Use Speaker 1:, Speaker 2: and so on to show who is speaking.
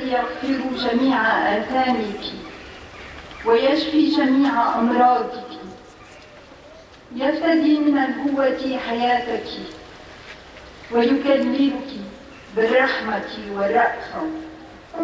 Speaker 1: يغفر جميع آثامك ويشفي جميع أمراضك، يفتدي من القوة حياتك ويكللك بالرحمة والرأفة.